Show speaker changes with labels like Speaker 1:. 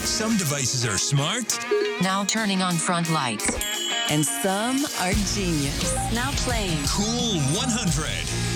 Speaker 1: Some devices are smart.
Speaker 2: Now turning on front lights.
Speaker 3: And some are genius.
Speaker 2: Now playing
Speaker 1: Cool 100.